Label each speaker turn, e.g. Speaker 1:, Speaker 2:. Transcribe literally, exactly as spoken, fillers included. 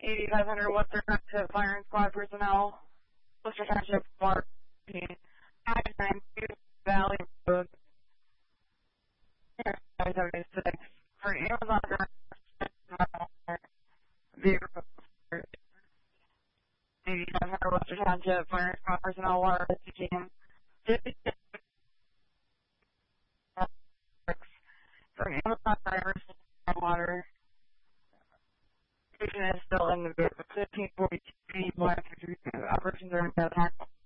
Speaker 1: eighty-five hundred Western Township Fire and Squad personnel, Western Township Water Team, five nine two Valley Road, five seventy-six, for Amazon vehicle, eighty-five hundred Western Township Fire and Squad personnel, Water Rescue Team, fifty-six for Amazon drivers, water. Station is still in the fifteen forty-two operations are in the